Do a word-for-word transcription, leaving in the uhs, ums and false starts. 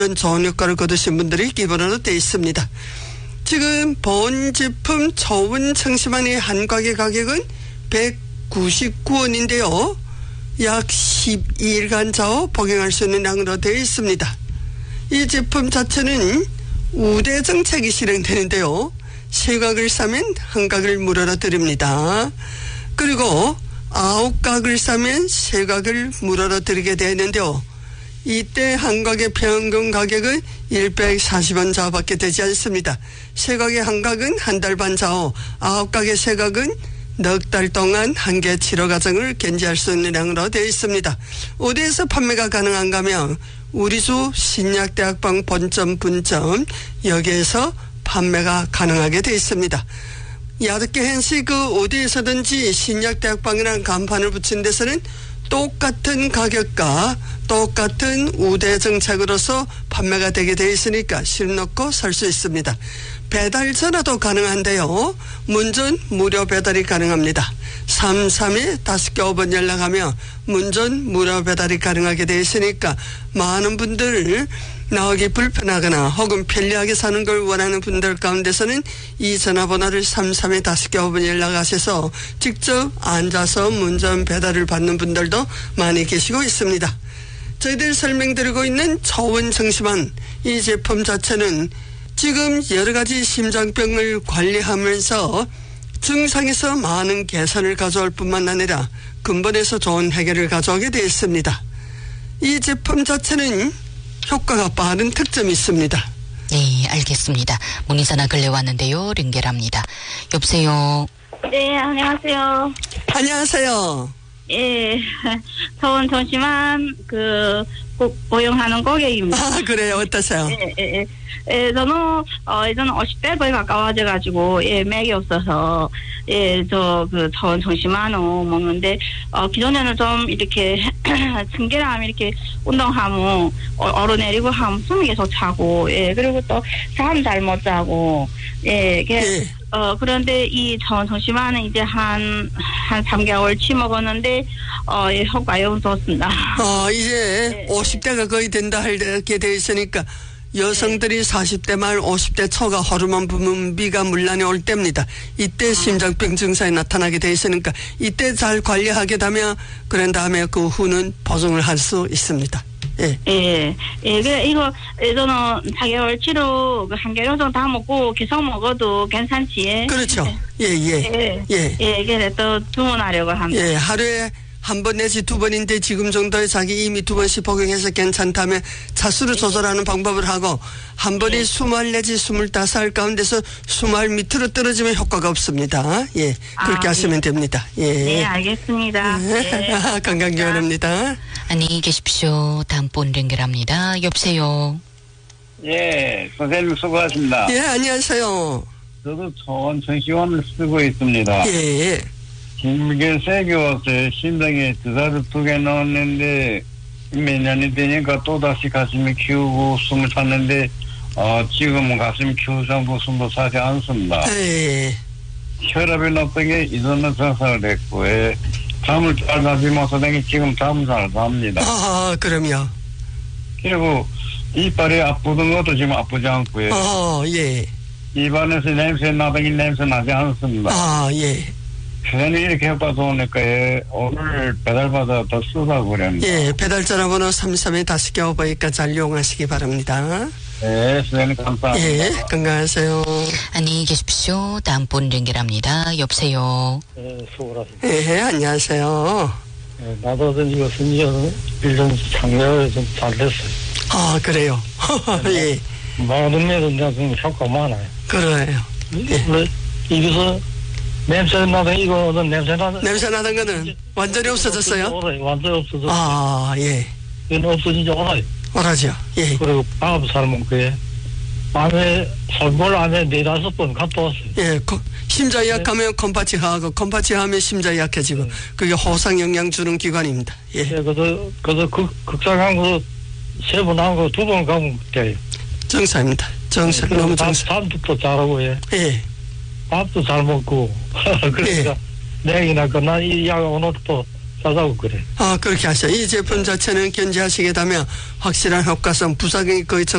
좋은 효과를 거두신 분들이 기본으로 되어 있습니다. 지금 본 제품 저온 청심환의 한 가게 가격은 백구십구 원인데요. 약 십이 일간 좌우 복용할 수 있는 양으로 되어 있습니다. 이 제품 자체는 우대 정책이 실행되는데요. 세 각을 사면 한 각을 무료로 드립니다. 그리고 아홉 각을 사면 세 각을 무료로 드리게 되는데요. 이때 한 각의 평균 가격은 백사십 원 좌우밖에 되지 않습니다. 세 각의 한 각은 한 달 반 좌우, 아홉 각의 세 각은 넉 달 동안 한 개 치료 과정을 견지할 수 있는 양으로 되어 있습니다. 어디에서 판매가 가능한가 하면 우리수 신약대학방 본점 분점 여기에서 판매가 가능하게 되어 있습니다. 야득게 hen시 그 어디에서든지 신약대학방이라는 간판을 붙인 데서는 똑같은 가격과 똑같은 우대 정책으로서 판매가 되게 되어 있으니까 실 놓고 살 수 있습니다. 배달 전화도 가능한데요. 문전 무료 배달이 가능합니다. 삼삼에 다섯 개 오 번 연락하면 문전 무료 배달이 가능하게 되어 있으니까 많은 분들 나오기 불편하거나 혹은 편리하게 사는 걸 원하는 분들 가운데서는 이 전화번호를 삼삼에 다섯 개 오 번 연락하셔서 직접 앉아서 문전 배달을 받는 분들도 많이 계시고 있습니다. 저희들 설명드리고 있는 저온 청심환 이 제품 자체는 지금 여러 가지 심장병을 관리하면서 증상에서 많은 개선을 가져올 뿐만 아니라 근본에서 좋은 해결을 가져오게 되어 있습니다. 이 제품 자체는 효과가 빠른 특점이 있습니다. 네, 알겠습니다. 문의전화 근래 왔는데요. 연결합니다. 여보세요. 네, 안녕하세요. 안녕하세요. 예, 저는 잠시만 그 고, 고용하는 고객입니다. 아, 그래요? 어떠세요? 예, 예, 예. 예, 저는 어 이제는 오십 대 거의 가까워져가지고 예 맥이 없어서 예 저 그 저온 청심환을 먹는데 어 기존에는 좀 이렇게 층계랑 이렇게 운동하면 얼어내리고 하면 숨이 계속 차고 예 그리고 또 잠 잘 못 자고 예, 예. 어 그런데 이 저온 청심환은 이제 한 한 삼 개월치 먹었는데 어 예 효과가 엄청 좋습니다. 어 이제 예, 오십 대가 거의 된다 할게 돼 있으니까. 여성들이 네. 사십 대 말 오십 대 초가 호르몬 분비가 문란이 올 때입니다. 이때 아. 심장병 증상이 나타나게 돼 있으니까 이때 잘 관리하게 되면 그런 다음에 그 후는 보정을 할 수 있습니다. 예. 예. 예. 그래 이거 저는 사 개월 치료 한 개월 정도 다 먹고 계속 먹어도 괜찮지. 그렇죠. 예, 예. 예. 예. 예. 그래 또 주문하려고 합니다. 예. 하루에 한 번 내지 두 번인데 지금 정도에 자기 이미 두 번씩 복용해서 괜찮다면 차수를 조절하는 방법을 하고 한 번에 네. 스물 내지 스물다섯 알 가운데서 스무 알 밑으로 떨어지면 효과가 없습니다. 예, 그렇게 아, 하시면 네. 됩니다. 예. 네, 알겠습니다. 네. 건강교원입니다. 안녕히 계십시오. 다음 분 연결합니다. 여보세요. 예, 선생님 수고하십니다. 예, 안녕하세요. 저도 저온 청심환을 쓰고 있습니다. 예. 길게 세게 왔어요. 심장에 주사를 두 개 넣었는데 몇 년이 되니까 또다시 가슴이 키우고 숨을 찼는데 어, 지금은 가슴이 키우고 숨도 차지 않습니다. 예. 혈압이 높은 게 이전은 정상을 했고 예. 잠을 잘 자지 못하니 지금 잠을 잘 잡니다. 아, 그럼요. 그리고 이빨이 아프던 것도 지금 아프지 않고요. 어, 예. 입안에서 냄새 나더니 냄새 나지 않습니다. 아, 예. 그냥 이렇게 효과 좋으니까 예, 오늘 배달받아 더 쓰다고 그랬는데. 예, 배달 전화번호 삼삼에 다섯 개 오 번까지 잘 이용하시기 바랍니다. 네, 선생님 감사합니다. 예, 건강하세요. 안녕히 계십시오. 다음 분 연결합니다. 여보세요. 네, 수고하십니다. 예, 안녕하세요. 네, 나도 이것은 이제 일 년 작년에 좀 잘 됐어요. 아, 그래요? 예. 많은 애들 좀 효과 많아요. 그래요. 예. 이것은 냄새 나던 이거 어떤 냄새 나던 냄새 나던 거는 완전히 없어졌어요? 완전히 없어졌어요. 아, 예. 이건 없어진 지 오래요. 오라죠. 예. 그리고 밥 삶은 그에 밤에 설골 안에 네다섯 번 갔다 왔어요. 예. 거, 심장 약하면 컴파치 하고 컴파치 하면 심장 약해지고 네. 그게 호상 영향 주는 기관입니다. 예. 예. 그래서 그래서 극 극상한 거 세 번 한 거 두 번 가면 돼요. 정상입니다. 정상. 네. 너무 정상. 밥도 잘하고 예. 예. 밥도 잘 먹고 그러니까 예. 내기나 그나 이 약 오늘부터 싸다고 그래. 아, 그렇게 하셔. 이 제품 자체는 견지하시게 되면 확실한 효과성, 부작용이 거의